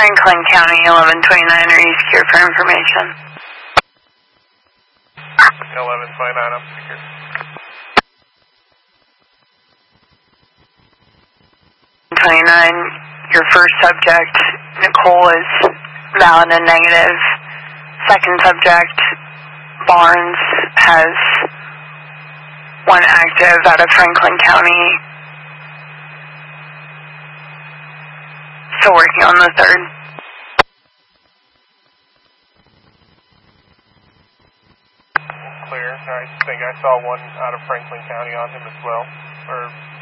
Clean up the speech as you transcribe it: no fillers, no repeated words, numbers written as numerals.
Franklin County, 1129 or East Care for information. 1129, I'm secure. Your first subject, Nicole, is valid and negative. Second subject, Barnes, has one active out of Franklin County. Still working on the third. Clear. I think I saw one out of Franklin County on him as well. Or